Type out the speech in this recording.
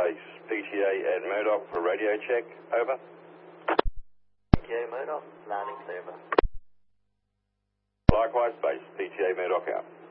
base, PTA at Murdoch for radio check, over. PTA Murdoch, landing clear, over. Likewise, base, PTA Murdoch out.